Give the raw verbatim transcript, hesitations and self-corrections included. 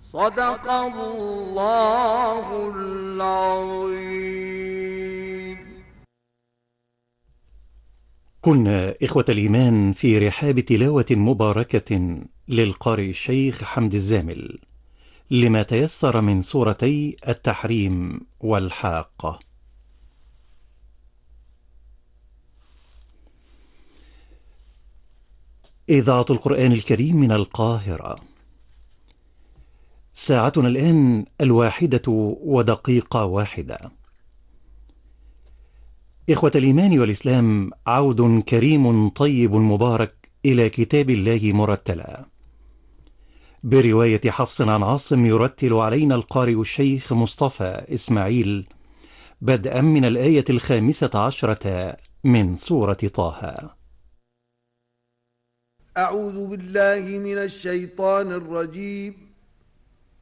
صدق الله العظيم. كنا إخوة الإيمان في رحاب تلاوة مباركة للقارئ الشيخ حمد الزامل لما تيسر من سورتي التحريم والحاقة. إذاعة القرآن الكريم من القاهرة. ساعتنا الآن الواحدة ودقيقة واحدة. إخوة الإيمان والإسلام، عود كريم طيب مبارك إلى كتاب الله مرتلا برواية حفص عن عاصم، يرتل علينا القارئ الشيخ مصطفى إسماعيل بدءا من الآية الخامسة عشرة من سورة طه. أعوذ بالله من الشيطان الرجيم.